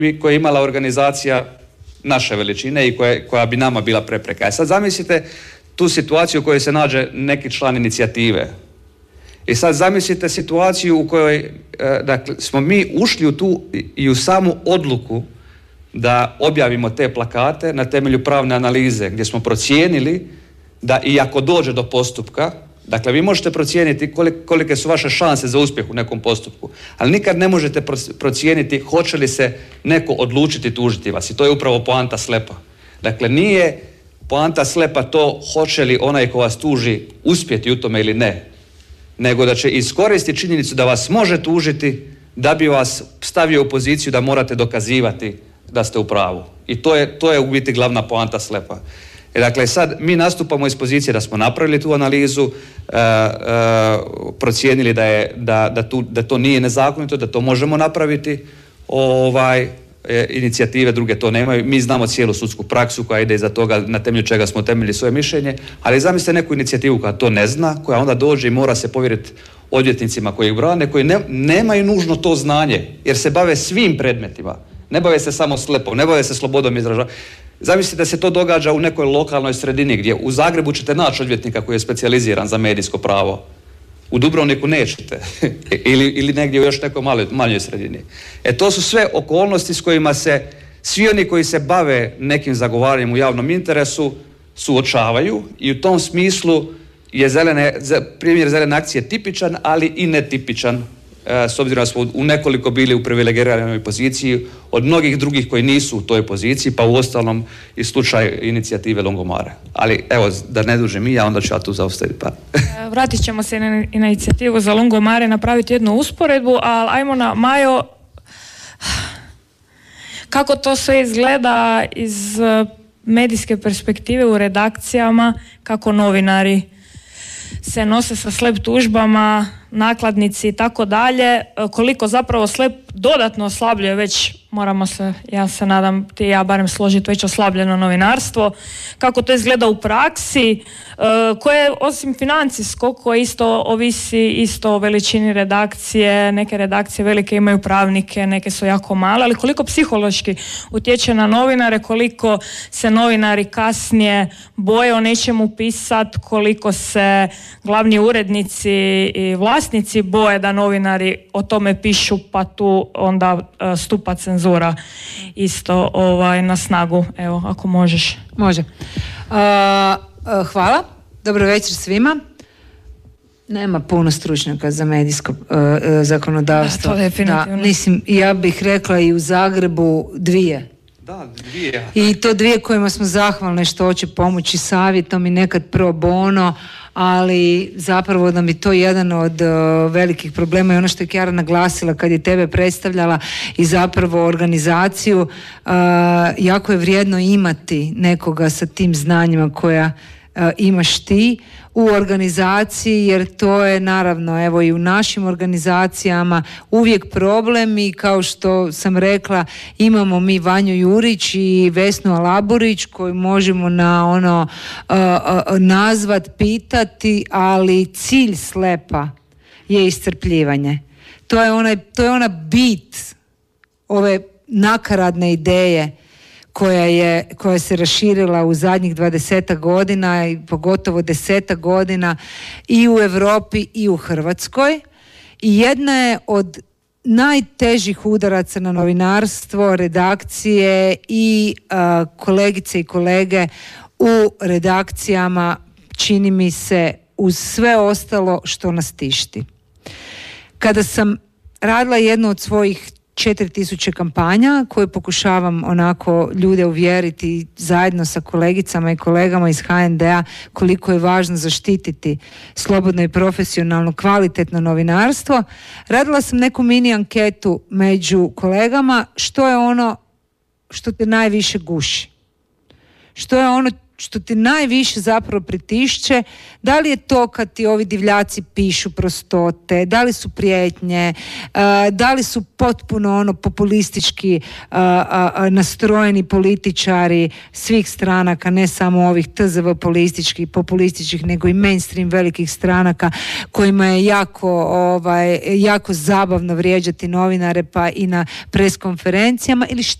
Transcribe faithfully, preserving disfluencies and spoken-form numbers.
koje je imala organizacija naše veličine i koja, koja bi nama bila prepreka. E sad zamislite tu situaciju u kojoj se nađe neki član inicijative. I sad zamislite situaciju u kojoj e, dakle, smo mi ušli u tu i u samu odluku da objavimo te plakate na temelju pravne analize gdje smo procijenili da i ako dođe do postupka, dakle vi možete procijeniti kolike, kolike su vaše šanse za uspjeh u nekom postupku, ali nikad ne možete procijeniti hoće li se neko odlučiti tužiti vas i to je upravo poanta slepa. Dakle nije poanta slepa to hoće li onaj ko vas tuži uspjeti u tome ili ne, nego da će iskoristiti činjenicu da vas može tužiti da bi vas stavio u poziciju da morate dokazivati da ste u pravu. I to je, to je u biti glavna poanta slepa. E, dakle, sad mi nastupamo iz pozicije da smo napravili tu analizu, e, e, procijenili da, je, da, da, tu, da to nije nezakonito, da to možemo napraviti, ovaj, e, inicijative druge to nemaju. Mi znamo cijelu sudsku praksu koja ide iza toga na temelju čega smo temeljili svoje mišljenje, ali zamislite neku inicijativu koja to ne zna, koja onda dođe i mora se povjeriti odvjetnicima koji ih brane, koji ne, nemaju nužno to znanje, jer se bave svim predmetima. Ne bave se samo slepom, ne bave se slobodom izražavanja. Zamislite da se to događa u nekoj lokalnoj sredini gdje u Zagrebu ćete naći odvjetnika koji je specijaliziran za medijsko pravo. U Dubrovniku nećete. ili, ili negdje u još nekoj maloj, manjoj sredini. E to su sve okolnosti s kojima se svi oni koji se bave nekim zagovaranjem u javnom interesu suočavaju i u tom smislu je zelene, primjer zelene akcije tipičan, ali i netipičan. S obzirom da smo u nekoliko bili u privilegiranoj poziciji od mnogih drugih koji nisu u toj poziciji, pa u ostalom i slučaj inicijative Longomare. Ali evo, da ne dužim i ja, onda ću ja tu zaustaviti. Pa. Vratit ćemo se na inicijativu za Longomare, napraviti jednu usporedbu, ali ajmo na Majo, kako to sve izgleda iz medijske perspektive u redakcijama, kako novinari se nose sa slep tužbama, nakladnici i tako dalje, koliko zapravo slep dodatno oslabljuje već, moramo se, ja se nadam, ti ja barem složiti, već oslabljeno novinarstvo, kako to izgleda u praksi, koje osim financijskog, koje isto ovisi isto o veličini redakcije, neke redakcije velike imaju pravnike, neke su jako male, ali koliko psihološki utječe na novinare, koliko se novinari kasnije boje o nečemu pisati, koliko se glavni urednici i vlasnici boje da novinari o tome pišu, pa tu onda uh, stupa cenzura isto ovaj, na snagu. Evo, ako možeš. Može. Uh, uh, hvala. Dobro večer svima. Nema puno stručnjaka za medijsko uh, zakonodavstvo. Da, to definitivno. Da, mislim, ja bih rekla i u Zagrebu dvije. Da, dvije. I to dvije kojima smo zahvalne što hoće pomoći savjetom i nekad pro bono, ali zapravo da mi to jedan od uh, velikih problema i ono što je Kjara naglasila kad je tebe predstavljala i zapravo organizaciju, uh, jako je vrijedno imati nekoga sa tim znanjima koja uh, imaš ti u organizaciji, jer to je naravno evo i u našim organizacijama uvijek problem i kao što sam rekla imamo mi Vanju Jurić i Vesnu Alaburić koju možemo na ono uh, uh, nazvat, pitati, ali cilj slepa je iscrpljivanje. To je onaj, to je ona bit ove nakaradne ideje koja je, koja se raširila u zadnjih dvadesetak godina i pogotovo desetak godina i u Europi i u Hrvatskoj. I jedna je od najtežih udaraca na novinarstvo, redakcije i uh, kolegice i kolege u redakcijama, čini mi se, uz sve ostalo što nas tišti. Kada sam radila jednu od svojih četiri tisuće kampanja koje pokušavam onako ljude uvjeriti zajedno sa kolegicama i kolegama iz ha en de a koliko je važno zaštititi slobodno i profesionalno kvalitetno novinarstvo. Radila sam neku mini anketu među kolegama što je ono što te najviše guši. Što je ono što ti najviše zapravo pritišće? Da li je to kad ti ovi divljaci pišu prostote, da li su prijetnje, da li su potpuno ono populistički nastrojeni političari svih stranaka, ne samo ovih T Z V političkih, populističkih, nego i mainstream velikih stranaka kojima je jako, ovaj, jako zabavno vrijeđati novinare pa i na preskonferencijama, ili